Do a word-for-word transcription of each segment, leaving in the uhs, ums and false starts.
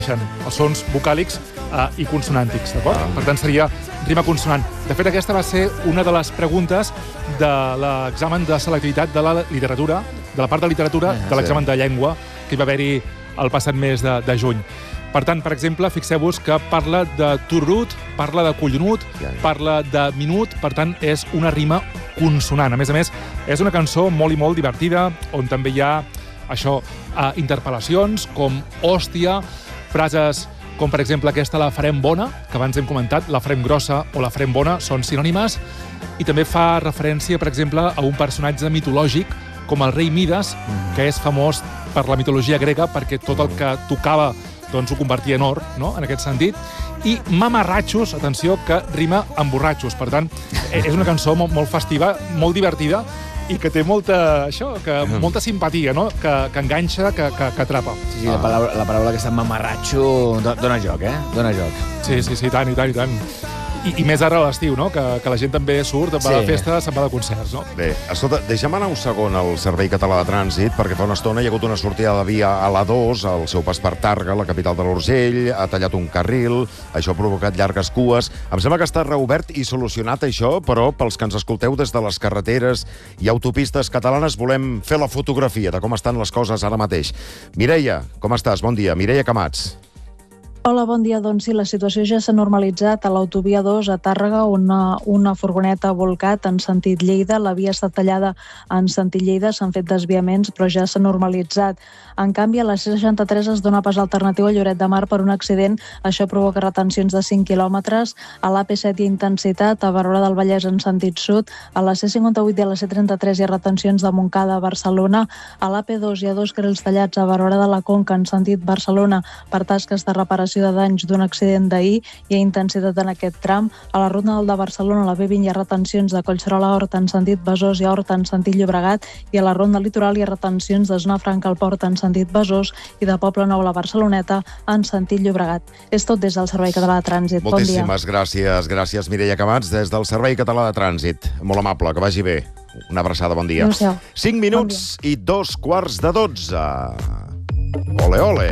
els sons vocàlics eh, i consonàntics, d'acord? Ah. Per tant, seria rima consonant. De fet, aquesta va ser una de les preguntes de l'examen de selectivitat de la literatura, de la part de literatura, ah, de l'examen sí. de llengua, que hi va haver-hi el passat mes de, de juny. Per tant, per exemple, fixeu-vos que parla de turrut, parla de collonut, parla de minut, per tant, és una rima consonant. A més a més, és una cançó molt i molt divertida, on també hi ha això, eh, interpel·lacions com hòstia, frases com, per exemple, aquesta la farem bona, que abans hem comentat, la farem grossa o la farem bona, són sinònimes, i també fa referència, per exemple, a un personatge mitològic com el rei Mides, que és famós per la mitologia grega perquè tot el que tocava doncs ho convertia en or, no?, en aquest sentit. I mamarratxos, atenció, que rima amb borratxos. Per tant, és una cançó molt, molt festiva, molt divertida, i que té molta, això, que, molta simpatia, no?, que, que enganxa, que, que, que atrapa. Sí, sí, la paraula, la paraula aquesta mamarratxo dona joc, eh? Dona joc. Sí, sí, sí, i tant, i tant, i tant. I, i més ara a l'estiu, no?, que, que la gent també surt, va sí. de festa, se'n va de concerts, no? Bé, escolta, deixa'm anar un segon al Servei Català de Trànsit, perquè fa una estona hi ha hagut una sortida de via a l'A dos, al seu pas per Tàrrega, la capital de l'Urgell, ha tallat un carril, això ha provocat llargues cues. Em sembla que està reobert i solucionat això, però pels que ens escolteu des de les carreteres i autopistes catalanes volem fer la fotografia de com estan les coses ara mateix. Mireia, com estàs? Bon dia. Mireia Camats. Hola, bon dia. Doncs sí, la situació ja s'ha normalitzat a l'autovia dos a Tàrrega, on una, una furgoneta ha volcat en sentit Lleida. La via està tallada en sentit Lleida, s'han fet desviaments, però ja s'ha normalitzat. En canvi, a la C seixanta-tres es dona pas alternatiu a Lloret de Mar per un accident. Això provoca retencions de cinc quilòmetres. A l'A P set hi ha intensitat, a Barberà del Vallès en sentit sud. A la C cinquanta-vuit i a la C trenta-tres hi ha retencions de Montcada a Barcelona. A l'A P dos hi ha dos carrils tallats a Barberà de la Conca en sentit Barcelona per tasques de reparació de danys d'un accident d'ahir. Hi ha intensitat en aquest tram. A la Ronda del de Barcelona, a la B vint, hi ha retencions de Collserola a Horta en sentit Besòs i a Horta en sentit Llobregat, i a la Ronda Litoral hi ha retencions de Zona Franca al Port en sentit Besòs i de Poble Nou a la Barceloneta en sentit Llobregat. És tot des del Servei Català de Trànsit. Bon dia. Moltíssimes gràcies. Gràcies, Mireia Camats, des del Servei Català de Trànsit. Molt amable, que vagi bé. Una abraçada, bon dia. Adéu-siau. Cinc minuts bon i dos quarts de dotze. Ole, ole!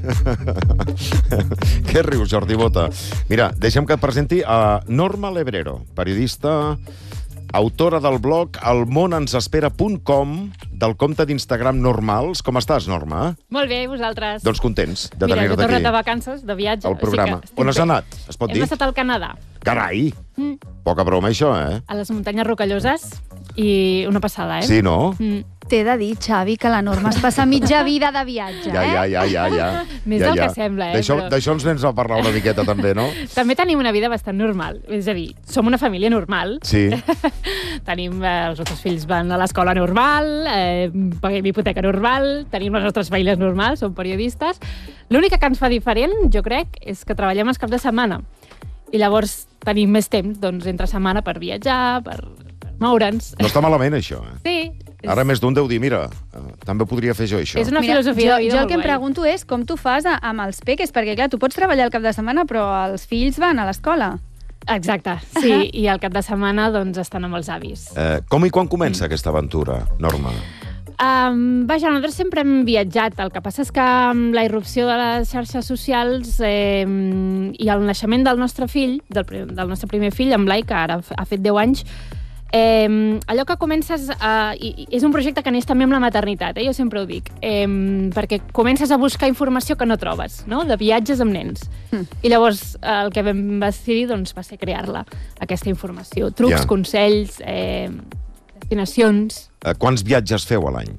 Què rius, Jordi Bota? Mira, deixem que et presenti a Norma Lebrero, periodista, autora del blog el món ens espera punt com, del compte d'Instagram Normals. Com estàs, Norma? Molt bé, i vosaltres? Doncs contents de tenir-te aquí. Mira, jo he tornat de vacances, de viatge. El programa. O sigui on has anat? Es pot Hem dir? Hem estat al Canadà. Carai! Mm. Poca broma, això, eh? A les muntanyes Rocalloses, i una passada, eh? Sí, no? Mm. T'he de dir, Xavi, que la Norma es passa mitja vida de viatge, ja, eh? Ja, ja, ja, ja. Més ja, del ja. que sembla, eh? D'això Però... ens vens a parlar una miqueta, també, no? També tenim una vida bastant normal. És a dir, som una família normal. Sí. Tenim, eh, els nostres fills van a l'escola normal, eh, paguem hipoteca normal, tenim les nostres feines normals, som periodistes. L'única que ens fa diferent, jo crec, és que treballem els caps de setmana. I llavors tenim més temps, doncs, entre setmana per viatjar, per, per moure'ns. No està malament, això, eh? Sí. Ara més d'un deu dir, mira, també podria fer jo això. És una Mira, filosofia jo, de vida jo el molt que em guai. pregunto és com tu fas a, amb els peques, perquè clar, tu pots treballar el cap de setmana, però els fills van a l'escola. Exacte, sí, uh -huh. i al cap de setmana doncs estan amb els avis. Eh, com i quan comença aquesta aventura, Norma? Um, vaja, nosaltres sempre hem viatjat. El que passa és que amb la irrupció de les xarxes socials eh, i el naixement del nostre fill, del, del nostre primer fill, en Blai, que ara ha fet deu anys, Eh, allò que comences a, i, és un projecte que neix també amb la maternitat, eh, jo sempre ho dic, eh, perquè comences a buscar informació que no trobes, no? De viatges amb nens. Mm. I llavors el que vam decidir doncs, va ser crear-la, aquesta informació. Trucs, ja. consells, eh, destinacions... Eh, quants viatges feu a l'any?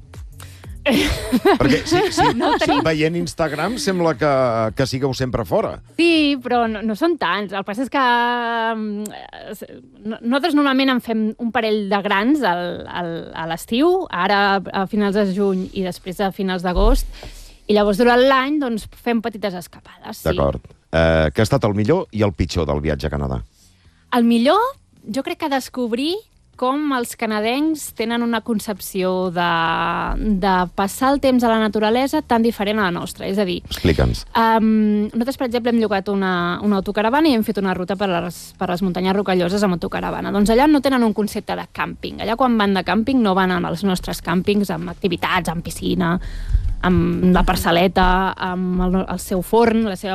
Perquè si, si, no si veient Instagram sembla que, que sigueu sempre fora. Sí, però no, no són tants. El que passa és que um, nosaltres normalment en fem un parell de grans al, al, a l'estiu, ara a finals de juny i després a finals d'agost, i llavors durant l'any doncs, fem petites escapades. Sí. D'acord. Eh, què ha estat el millor i el pitjor del viatge a Canadà? El millor, jo crec que descobrir com els canadencs tenen una concepció de, de passar el temps a la naturalesa tan diferent a la nostra. És a dir, explica'ns. Um, nosaltres, per exemple, hem llogat una, una autocaravana i hem fet una ruta per les, per les muntanyes Rocalloses amb autocaravana. Doncs allà no tenen un concepte de càmping. Allà quan van de càmping no van amb els nostres càmpings, amb activitats, amb piscina... amb la parcel·leta, amb el, el seu forn, la seva